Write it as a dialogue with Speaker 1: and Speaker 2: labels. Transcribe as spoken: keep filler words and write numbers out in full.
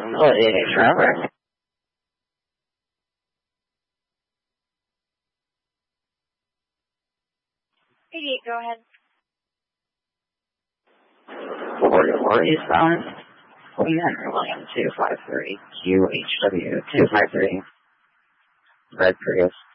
Speaker 1: Oh, eighty-eight traffic.
Speaker 2: eighty-eight, go ahead.
Speaker 1: forty-four eastbound. Commander William two five three Q H W two five three. Red Prius.